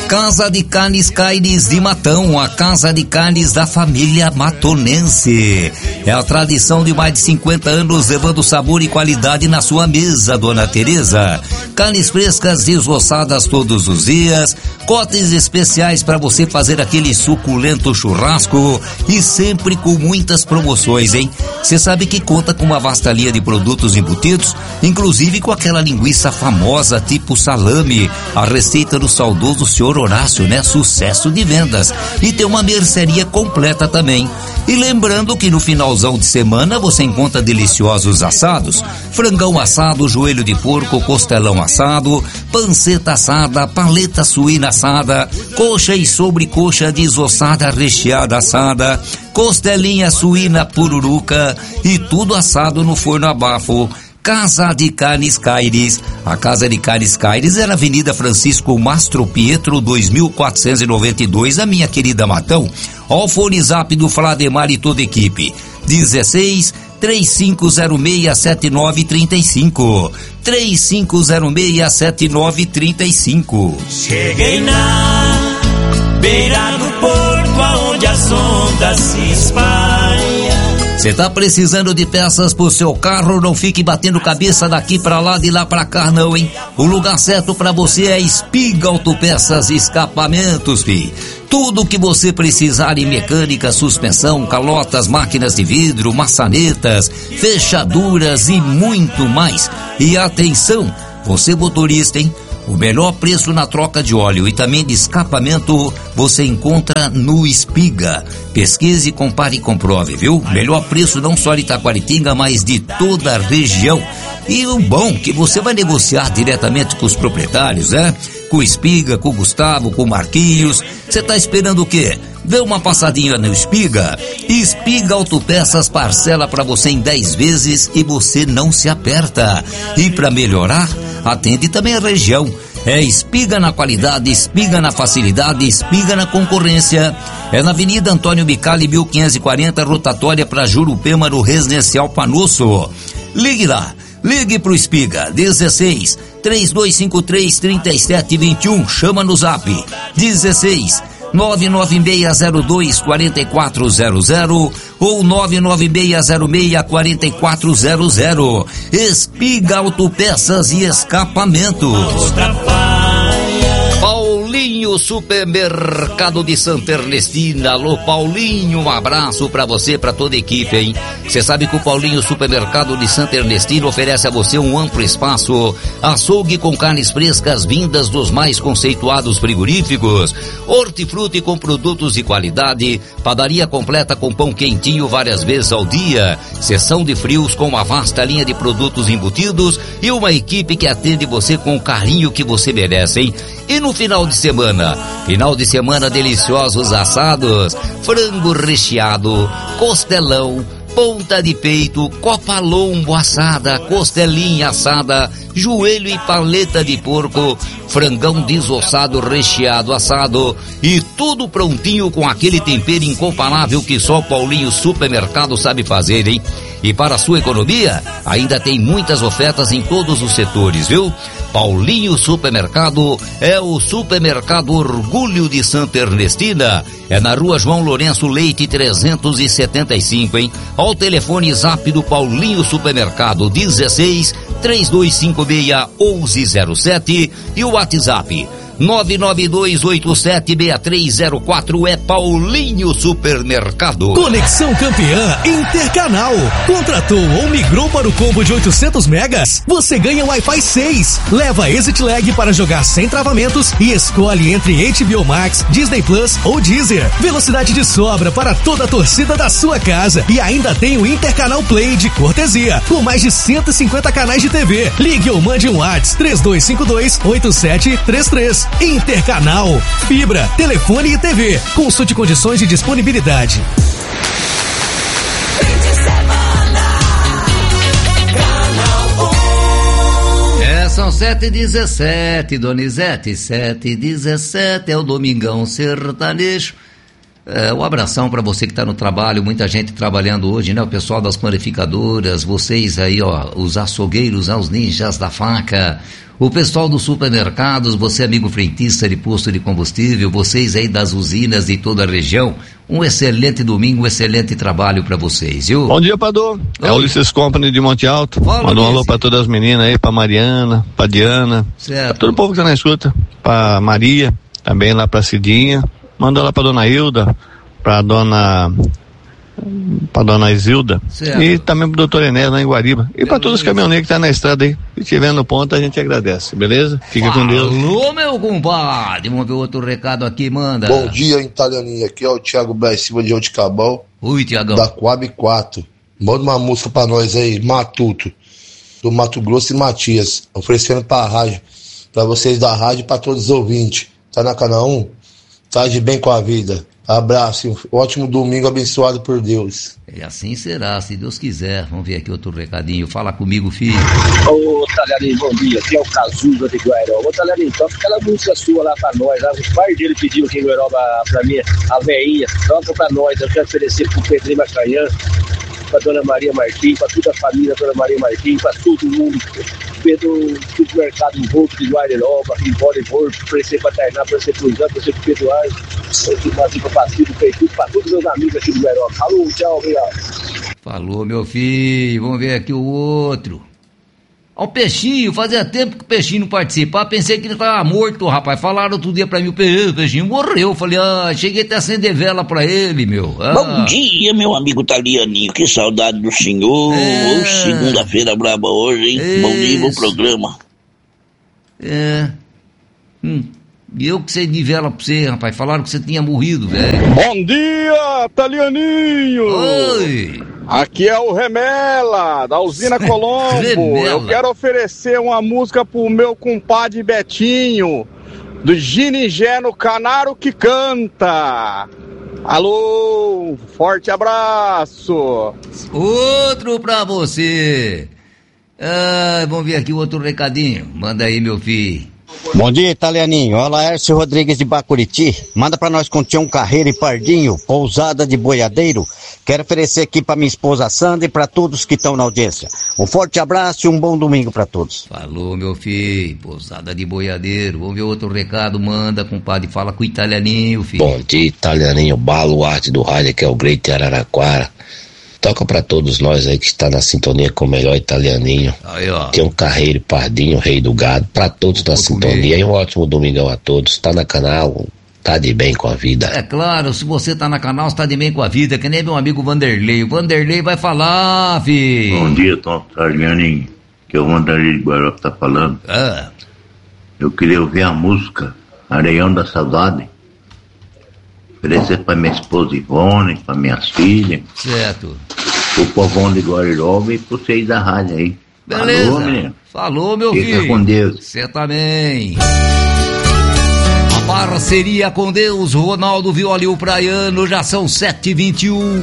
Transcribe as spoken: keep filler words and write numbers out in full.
Casa de Carnes Caires de Matão, a casa de carnes da família matonense. É a tradição de mais de cinquenta anos levando sabor e qualidade na sua mesa, dona Tereza. Carnes frescas desossadas todos os dias, cortes especiais para você fazer aquele suculento churrasco e sempre com muitas promoções, hein? Você sabe que conta com uma vasta linha de produtos embutidos, inclusive com aquela linguiça famosa tipo salame, a receita do saudoso senhor Horácio, né? Sucesso de vendas. E tem uma mercearia completa também. E lembrando que no finalzão de semana você encontra deliciosos assados, frangão assado, joelho de porco, costelão assado, panceta assada, paleta suína assada, coxa e sobrecoxa desossada recheada assada, costelinha suína pururuca e tudo assado no forno a bafo. Casa de Carnes Caires. A Casa de Carnes Caires é na Avenida Francisco Mastro Pietro, dois mil quatrocentos e noventa e dois, a minha querida Matão. Ó o fone zap do Flademar e toda a equipe. dezesseis, três cinco zero seis, sete nove três cinco. três cinco zero seis, sete nove três cinco. Cheguei na beira do porto, aonde as ondas se espalham. Você tá precisando de peças pro seu carro? Não fique batendo cabeça daqui pra lá, de lá pra cá não, hein? O lugar certo pra você é Espiga Autopeças e Escapamentos, fi. Tudo que você precisar em mecânica, suspensão, calotas, máquinas de vidro, maçanetas, fechaduras e muito mais. E atenção, você motorista, hein? O melhor preço na troca de óleo e também de escapamento você encontra no Espiga. Pesquise, compare e comprove, viu? Melhor preço não só de Itaquaritinga, mas de toda a região. E o bom que você vai negociar diretamente com os proprietários, né? Com o Espiga, com o Gustavo, com o Marquinhos. Você tá esperando o quê? Dê uma passadinha no Espiga. Espiga Autopeças parcela para você em dez vezes e você não se aperta. E para melhorar, atende também a região. É Espiga na qualidade, Espiga na facilidade, Espiga na concorrência. É na Avenida Antônio Bicali, mil quinhentos e quarenta, rotatória para Jurupema, no Residencial Panosso. Ligue lá, ligue pro Espiga, dezesseis, três dois cinco três, três sete dois um, chama no zap, dezesseis, nove nove seis zero dois, quatro quatro zero zero ou nove nove seis zero seis, quatro quatro zero zero. Espiga Autopeças e Escapamentos. Paulinho Supermercado de Santa Ernestina. Alô Paulinho, um abraço pra você, pra toda a equipe, hein? Você sabe que o Paulinho Supermercado de Santa Ernestina oferece a você um amplo espaço, açougue com carnes frescas vindas dos mais conceituados frigoríficos, hortifruti com produtos de qualidade, padaria completa com pão quentinho várias vezes ao dia, seção de frios com uma vasta linha de produtos embutidos e uma equipe que atende você com o carinho que você merece, hein? E no final de semana, final de semana deliciosos assados, frango recheado, costelão, ponta de peito, copa lombo assada, costelinha assada, joelho e paleta de porco, frangão desossado, recheado, assado e tudo prontinho com aquele tempero incomparável que só o Paulinho Supermercado sabe fazer, hein? E para a sua economia, ainda tem muitas ofertas em todos os setores, viu? Paulinho Supermercado é o Supermercado Orgulho de Santa Ernestina. É na Rua João Lourenço Leite trezentos e setenta e cinco, hein? Ao telefone zap do Paulinho Supermercado, dezesseis, três dois cinco seis, onze zero sete e o WhatsApp nove nove dois oito sete seis três zero quatro. É Paulinho Supermercado. Conexão Campeã Intercanal. Contratou ou migrou para o combo de oitocentos megas? Você ganha Wi-Fi seis. Leva Exit Lag para jogar sem travamentos e escolhe entre H B O Max, Disney Plus ou Deezer. Velocidade de sobra para toda a torcida da sua casa. E ainda tem o Intercanal Play de cortesia, com mais de cento e cinquenta canais de T V. Ligue ou mande um WhatsApp três dois cinco dois, oito sete três três. Intercanal, fibra, telefone e T V. Consulte condições de disponibilidade. É, são sete e dezessete, Donizete, sete e dezessete, é o Domingão Sertanejo. É, um abração para você que está no trabalho, muita gente trabalhando hoje, né? O pessoal das panificadoras, vocês aí, ó, os açougueiros, os ninjas da faca, O pessoal dos supermercados, você amigo frentista de posto de combustível, vocês aí das usinas de toda a região, um excelente domingo, um excelente trabalho para vocês, viu? Bom dia, Padu. É o Ulisses Company de Monte Alto. Fala, Manda um alô pra todas as meninas aí, pra Mariana, pra Diana, certo. Pra todo o povo que tá na escuta, pra Maria, também lá pra Cidinha. Manda lá pra dona Hilda, pra dona... pra dona Isilda, certo. E também pro doutor Enéas lá em Guariba, e para todos os caminhoneiros que tá na estrada aí, se tiver no ponto a gente agradece, beleza? Fica Falou, com Deus. Alô, meu compadre, vamos ver outro recado aqui, manda. Bom dia, Italianinha, aqui é o Thiago Braz Silva de Oticabal. Oi, Thiagão. Da Coab quatro, manda uma música pra nós aí, Matuto, do Mato Grosso e Matias, oferecendo pra rádio, pra vocês da rádio e pra todos os ouvintes, tá na canal um? Tá de bem com a vida. Abraço, um ótimo domingo abençoado por Deus. E assim será, se Deus quiser. Vamos ver aqui outro recadinho. Fala comigo, filho. Ô, Talharinho, bom dia. Aqui é o Cazuza de Guairoba. Ô, Talharinho, toca aquela música sua lá pra nós. Lá. O pai dele pediu aqui em Guairoba pra mim, a veinha. Toca pra nós. Eu quero oferecer pro Pedrinho Macanhã, pra Dona Maria Martins, pra toda a família Dona Maria Martins, pra todo mundo. Pedro, supermercado em Volta de Guairoba, em Bodeborto, oferecer pra Tainá, oferecer pro Zé, oferecer pro Pedro Arnes, oferecer pra Pacífico, pra todos os meus amigos aqui do Guairoba. Falou, tchau, obrigado. Falou, meu filho. Vamos ver aqui o outro. Ó, o Peixinho, fazia tempo que o Peixinho não participava, pensei que ele tava morto, rapaz. Falaram outro dia pra mim, o Peixinho morreu. Falei, ah, cheguei até a acender vela pra ele, meu. Ah. Bom dia, meu amigo Talianinho, que saudade do senhor. É. Oh, segunda-feira braba hoje, hein? Isso. Bom dia, bom programa. É. Hum. E eu que sei de vela pra você, rapaz. Falaram que você tinha morrido, velho. Bom dia, Talianinho! Oi! Aqui é o Remela, da usina Colombo. Remela. Eu quero oferecer uma música pro meu compadre Betinho, do Ginigé no Canaro que Canta. Alô, forte abraço! Outro pra você. Ah, vamos ver aqui outro recadinho. Manda aí, meu filho. Bom dia, Italianinho. Olá, Laércio Rodrigues de Bacuriti. Manda pra nós com Tião Carreiro e Pardinho, pousada de boiadeiro. Quero oferecer aqui pra minha esposa Sandra e pra todos que estão na audiência. Um forte abraço e um bom domingo pra todos. Falou, meu filho. Pousada de boiadeiro. Vamos ver outro recado. Manda, compadre. Fala com o Italianinho, filho. Bom dia, Italianinho. Baluarte do rádio, que é o Great Araraquara. Toca pra todos nós aí que está na sintonia com o melhor Italianinho. Aí, ó. Tem um Carreiro Pardinho, rei do gado, pra todos na sintonia. E um ótimo domingão a todos. Tá na canal, tá de bem com a vida. É claro, se você tá na canal, você tá de bem com a vida, que nem meu amigo Vanderlei. O Vanderlei vai falar, filho. Bom dia, Tom Italianinho, que é o Vanderlei de Guarulhos que tá falando. Ah. Eu queria ouvir a música Areião da Saudade. Oferecer pra minha esposa Ivone, pra minhas filhas. Certo. O povão de Guariroba e pra vocês da rádio aí. Beleza. Falou, menino? Falou, meu Fica filho. Fica com Deus. Você também. A parceria com Deus, Ronaldo Violil Praiano, já são sete e vinte e um.